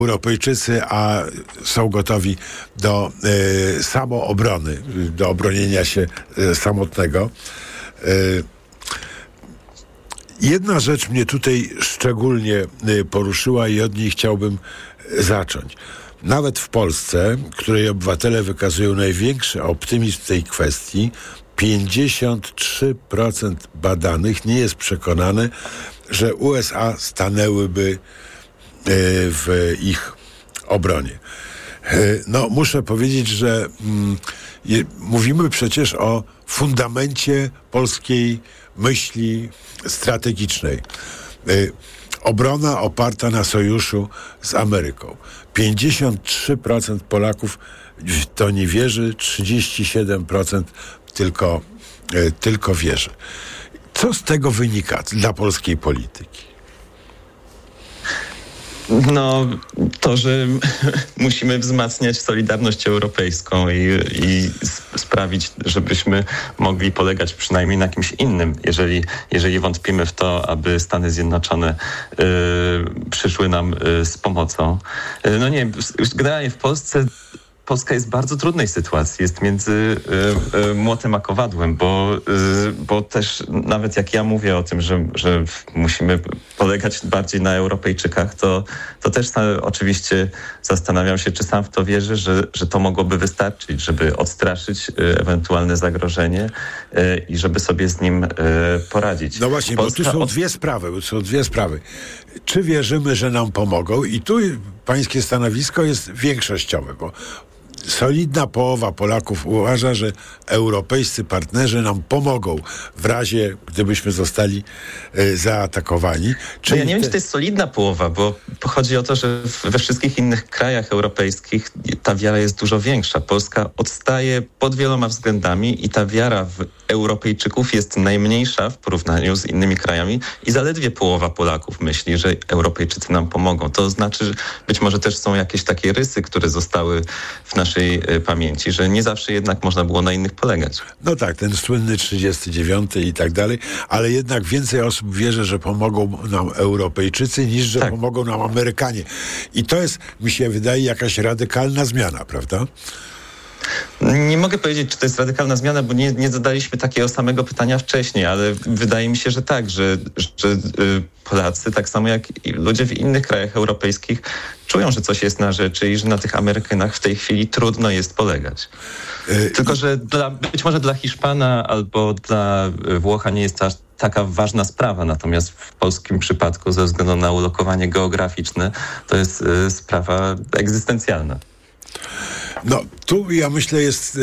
Europejczycy, a są gotowi do samoobrony, do obronienia się samotnego. Jedna rzecz mnie tutaj szczególnie poruszyła i od niej chciałbym zacząć. Nawet w Polsce, której obywatele wykazują największy optymizm w tej kwestii, 53% badanych nie jest przekonane, że USA stanęłyby w ich obronie. No, muszę powiedzieć, że mówimy przecież o fundamencie polskiej myśli strategicznej. Obrona oparta na sojuszu z Ameryką. 53% Polaków w to nie wierzy, 37% tylko wierzy. Co z tego wynika dla polskiej polityki? No, to, że musimy wzmacniać solidarność europejską i sprawić, żebyśmy mogli polegać przynajmniej na kimś innym, jeżeli wątpimy w to, aby Stany Zjednoczone przyszły nam z pomocą. No nie, generalnie w Polska jest w bardzo trudnej sytuacji. Jest między młotem a kowadłem, bo też nawet jak ja mówię o tym, że musimy polegać bardziej na Europejczykach, to też oczywiście zastanawiam się, czy sam w to wierzę, że to mogłoby wystarczyć, żeby odstraszyć ewentualne zagrożenie i żeby sobie z nim poradzić. No właśnie, Polska... bo tu są dwie sprawy. Czy wierzymy, że nam pomogą? I tu pańskie stanowisko jest większościowe, bo solidna połowa Polaków uważa, że europejscy partnerzy nam pomogą w razie, gdybyśmy zostali zaatakowani. Czyli ja nie wiem, czy to jest solidna połowa, bo chodzi o to, że we wszystkich innych krajach europejskich ta wiara jest dużo większa. Polska odstaje pod wieloma względami i ta wiara w Europejczyków jest najmniejsza w porównaniu z innymi krajami i zaledwie połowa Polaków myśli, że Europejczycy nam pomogą. To znaczy, że być może też są jakieś takie rysy, które zostały w naszej pamięci, że nie zawsze jednak można było na innych polegać. No tak, ten słynny 39 i tak dalej, ale jednak więcej osób wierzy, że pomogą nam Europejczycy, niż że pomogą nam Amerykanie. I to jest, mi się wydaje, jakaś radykalna zmiana, prawda? Nie mogę powiedzieć, czy to jest radykalna zmiana, bo nie zadaliśmy takiego samego pytania wcześniej, ale wydaje mi się, że tak, że Polacy, tak samo jak i ludzie w innych krajach europejskich, czują, że coś jest na rzeczy i że na tych Amerykanach w tej chwili trudno jest polegać. Tylko, że być może dla Hiszpana albo dla Włocha nie jest to aż taka ważna sprawa, natomiast w polskim przypadku ze względu na ulokowanie geograficzne to jest sprawa egzystencjalna. No, tu ja myślę jest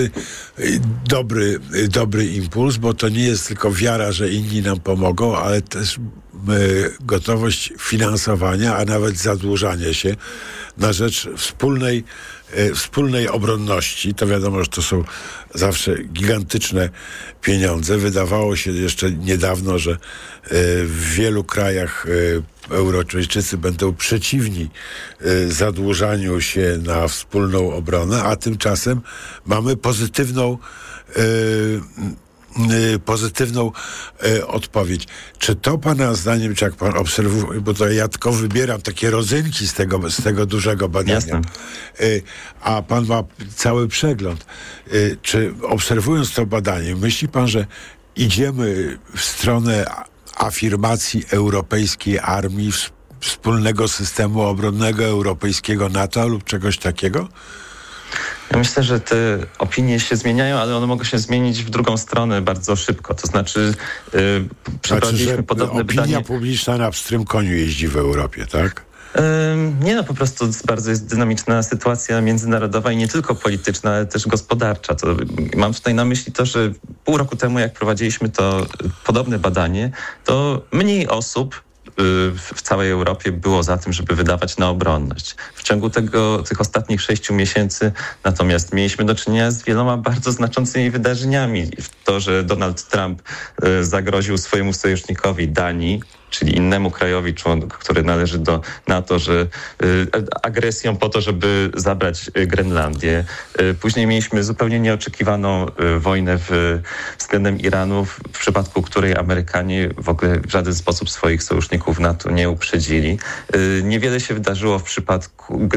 dobry impuls, bo to nie jest tylko wiara, że inni nam pomogą, ale też gotowość finansowania, a nawet zadłużania się na rzecz wspólnej obronności. To wiadomo, że to są zawsze gigantyczne pieniądze. Wydawało się jeszcze niedawno, że w wielu krajach Europejczycy będą przeciwni zadłużaniu się na wspólną obronę, a tymczasem mamy pozytywną odpowiedź. Czy to pana zdaniem, czy jak pan obserwuje, bo to ja tylko wybieram takie rodzynki z tego dużego badania, jasne, a pan ma cały przegląd. Czy obserwując to badanie, myśli pan, że idziemy w stronę afirmacji europejskiej armii, wspólnego systemu obronnego, europejskiego NATO lub czegoś takiego? Ja myślę, że te opinie się zmieniają, ale one mogą się zmienić w drugą stronę bardzo szybko. To znaczy przeprowadziliśmy podobne opinia badanie. publiczna na pstrym koniu jeździ w Europie, tak? Nie, no po prostu bardzo jest dynamiczna sytuacja międzynarodowa i nie tylko polityczna, ale też gospodarcza. To mam tutaj na myśli to, że pół roku temu, jak prowadziliśmy to podobne badanie, to mniej osób w całej Europie było za tym, żeby wydawać na obronność. W ciągu tych ostatnich 6 miesięcy natomiast mieliśmy do czynienia z wieloma bardzo znaczącymi wydarzeniami. To, że Donald Trump zagroził swojemu sojusznikowi Danii czyli innemu krajowi, który należy do NATO, że agresją po to, żeby zabrać Grenlandię. Później mieliśmy zupełnie nieoczekiwaną wojnę względem Iranu, w przypadku której Amerykanie w ogóle w żaden sposób swoich sojuszników NATO nie uprzedzili. Niewiele się wydarzyło w przypadku